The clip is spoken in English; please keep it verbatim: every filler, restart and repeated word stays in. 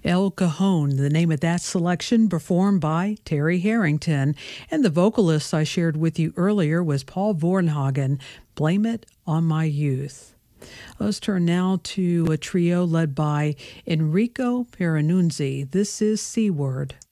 El Cajon, the name of that selection, performed by Terry Harrington. And the vocalist I shared with you earlier was Paul Vornhagen, Blame It on My Youth. Let's turn now to a trio led by Enrico Peranunzi. This is Seaward.